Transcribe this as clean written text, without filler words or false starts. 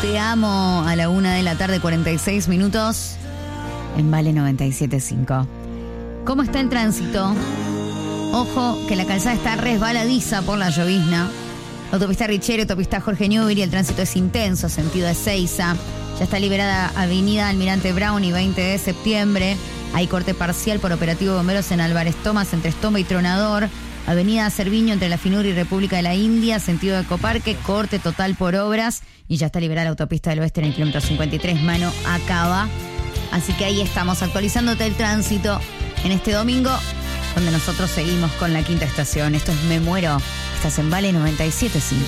Te amo a la 1:46 p.m. en Vale 97.5. ¿Cómo está el tránsito? Ojo que la calzada está resbaladiza por la llovizna. Autopista Richero, autopista Jorge Newbery, el tránsito es intenso, sentido de Ezeiza. Ya está liberada Avenida Almirante Brown y 20 de septiembre. Hay corte parcial por operativo de bomberos en Álvarez Thomas, entre Estomba y Tronador. Avenida Cerviño, entre La Finura y República de la India, sentido de Ecoparque, corte total por obras. Y ya está liberada la autopista del Oeste en el kilómetro 53, mano a Cava. Así que ahí estamos, actualizándote el tránsito en este domingo, donde nosotros seguimos con la quinta estación. Esto es Me Muero. Estás en Vale 97.5.